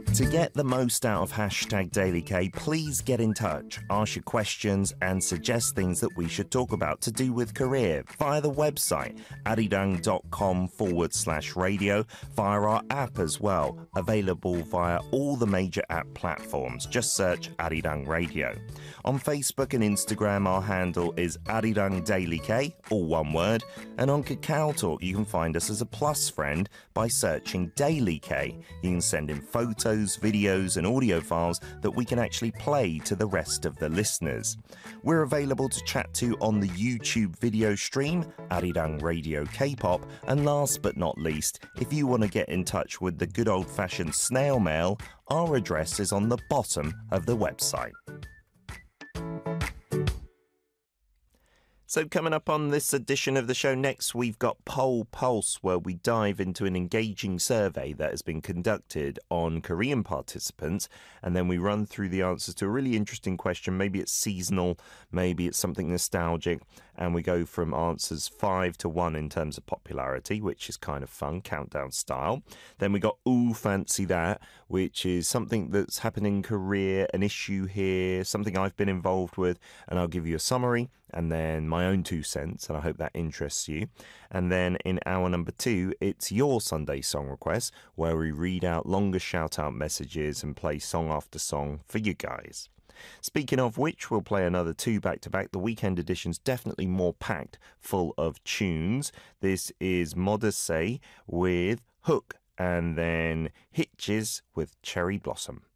To get the most out of hashtag Daily K, please get in touch, ask your questions and suggest things that we should talk about to do with career via the website arirang.com/radio, via our app as well, available via all the major app platforms. Just search Arirang Radio. On Facebook and Instagram, our handle is Arirang Daily K, all one word, and on Kakao Talk you can find us as a plus friend by searching Daily K. You can send in photos, videos and audio files that we can actually play to the rest of the listeners. We're available to chat to on the YouTube video stream, Arirang Radio K-pop, and last but not least, if you want to get in touch with the good old-fashioned snail mail, our address is on the bottom of the website. So coming up on this edition of the show next, we've got Poll Pulse, where we dive into an engaging survey that has been conducted on Korean participants, and then we run through the answers to a really interesting question. Maybe it's seasonal, maybe it's something nostalgic, and we go from answers 5 to 1 in terms of popularity, which is kind of fun, countdown style. Then we got Ooh, Fancy That, which is something that's happened in Korea, an issue here, something I've been involved with, and I'll give you a summary and then my own 2 cents, and I hope that interests you. And then in hour number 2, it's your Sunday song request, where we read out longer shout-out messages and play song after song for you guys. Speaking of which, we'll play another 2 back-to-back. The weekend edition's definitely more packed full of tunes. This is Modesay with Hook, and then Hitches with Cherry Blossom.